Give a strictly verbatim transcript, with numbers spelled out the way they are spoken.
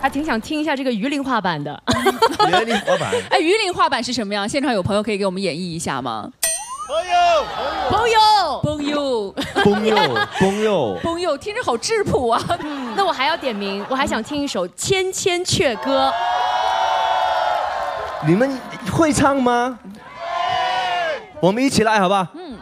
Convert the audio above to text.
还挺想听一下这个鱼鳞画板的。 鱼鳞画板。 哎，鱼鳞画板是什么样？现场有朋友可以给我们演绎一下吗？ 朋友， 朋友， 朋友，朋友， 朋友，听着好质朴啊。 那我还要点名，我还想听一首《千千阙歌》。 你们会唱吗？我们一起来，好吧？嗯。